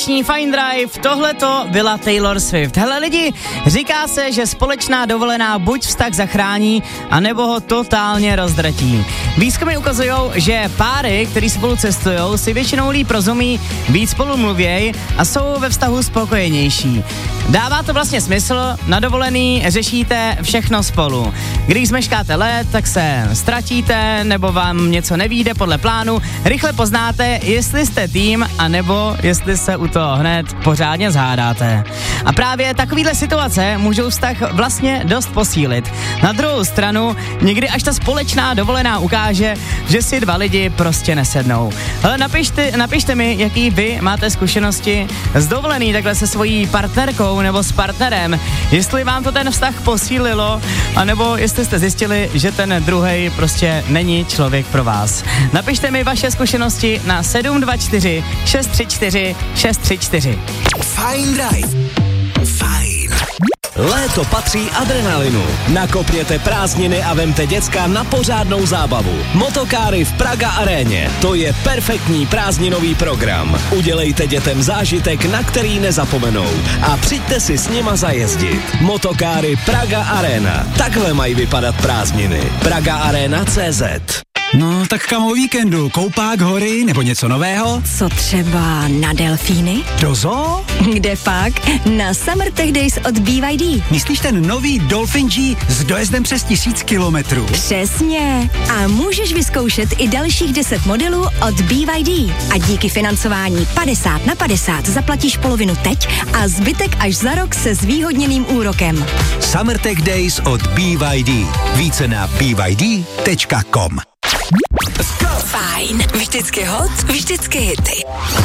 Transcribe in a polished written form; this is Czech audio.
vánoční Fine Drive, tohleto byla Taylor Swift. Hele lidi, říká se, že společná dovolená buď vztah zachrání, anebo ho totálně rozdratí. Výzkumy ukazují, že páry, který spolu cestujou, si většinou líp rozumí, víc spolu mluvěj a jsou ve vztahu spokojenější. Dává to vlastně smysl, na dovolený řešíte všechno spolu. Když zmeškáte let, tak se ztratíte, nebo vám něco nevyjde podle plánu, rychle poznáte, jestli jste tým, anebo jestli se u toho hned pořádně zhádáte. A právě takovýhle situace můžou vztah vlastně dost posílit. Na druhou stranu, někdy až ta společná dovolená ukáže, že si dva lidi prostě nesednou. Ale napište mi, jaký vy máte zkušenosti z dovolený takhle se svojí partnerkou nebo s partnerem, jestli vám to ten vztah posílilo, anebo jestli jste zjistili, že ten druhej prostě není člověk pro vás. Napište mi vaše zkušenosti na 724 634 634. Fine Drive. Fajn. Léto patří adrenalinu. Nakopněte prázdniny a vemte děcka na pořádnou zábavu. Motokáry v Praga Aréně. To je perfektní prázdninový program. Udělejte dětem zážitek, na který nezapomenou. A přijďte si s nima zajezdit. Motokáry Praga Arena. Takhle mají vypadat prázdniny. PragaArena.cz. No, tak kam o víkendu? Koupák, hory nebo něco nového? Co třeba na delfíny? Do zoo? Kde pak? Na Summer Tech Days od BYD. Myslíš ten nový Dolphin G s dojezdem přes 1000 kilometrů? Přesně. A můžeš vyzkoušet i dalších 10 modelů od BYD. A díky financování 50/50 zaplatíš polovinu teď a zbytek až za rok se zvýhodněným úrokem. Summer Tech Days od BYD. Více na byd.com. Fajn. Vždycky hot, vždycky hity.